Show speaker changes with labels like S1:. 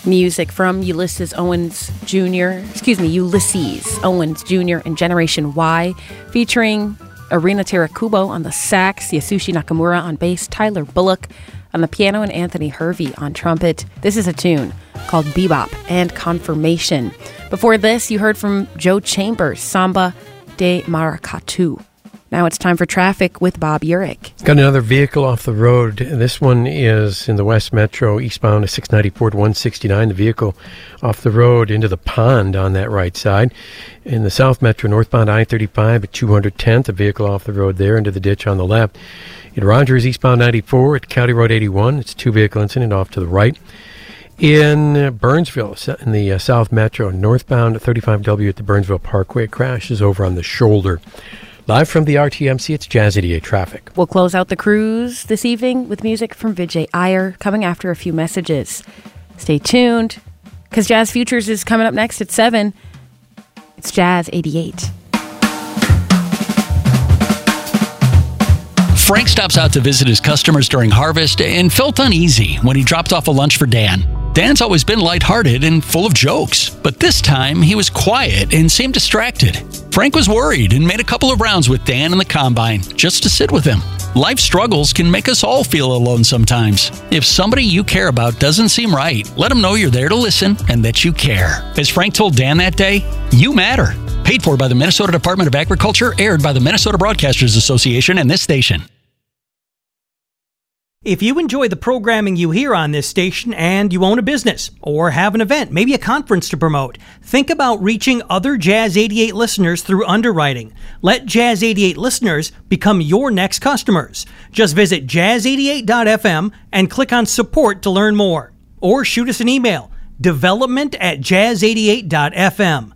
S1: Music from Ulysses Owens Jr. and Generation Y, featuring Arina Terakubo on the sax, Yasushi Nakamura on bass, Tyler Bullock on the piano, and Anthony Hervey on trumpet. This is a tune called Bebop and Confirmation. Before this, you heard from Joe Chambers, Samba de Maracatu. Now it's time for traffic with Bob Urich.
S2: Got another vehicle off the road. This one is in the West Metro, eastbound to 694 to 169. The vehicle off the road into the pond on that right side. In the South Metro, northbound I-35 at 210th, a vehicle off the road there into the ditch on the left. In Rogers, eastbound 94 at County Road 81, it's a two-vehicle incident off to the right. In Burnsville, in the South Metro, northbound 35W at the Burnsville Parkway, crash is over on the shoulder. Live from the RTMC, it's Jazz 88 Traffic.
S1: We'll close out the cruise this evening with music from Vijay Iyer, coming after a few messages. Stay tuned, because Jazz Futures is coming up next at 7. It's Jazz 88.
S3: Frank stops out to visit his customers during harvest and felt uneasy when he dropped off a lunch for Dan. Dan's always been lighthearted and full of jokes, but this time he was quiet and seemed distracted. Frank was worried and made a couple of rounds with Dan in the combine just to sit with him. Life struggles can make us all feel alone sometimes. If somebody you care about doesn't seem right, let them know you're there to listen and that you care. As Frank told Dan that day, you matter. Paid for by the Minnesota Department of Agriculture, aired by the Minnesota Broadcasters Association and this station.
S4: If you enjoy the programming you hear on this station and you own a business or have an event, maybe a conference to promote, think about reaching other Jazz 88 listeners through underwriting. Let Jazz 88 listeners become your next customers. Just visit jazz88.fm and click on support to learn more. Or shoot us an email, development@jazz88.fm.